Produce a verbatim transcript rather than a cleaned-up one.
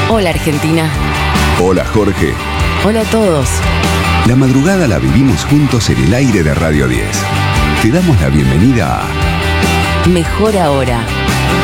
Hola Argentina. Hola Jorge. Hola a todos. La madrugada la vivimos juntos en el aire de Radio diez. Te damos la bienvenida a Mejor Ahora.